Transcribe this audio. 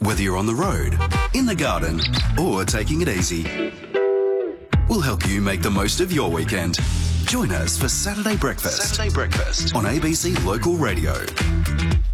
Whether you're on the road, in the garden, or taking it easy, we'll help you make the most of your weekend. Join us for Saturday Breakfast on ABC Local Radio.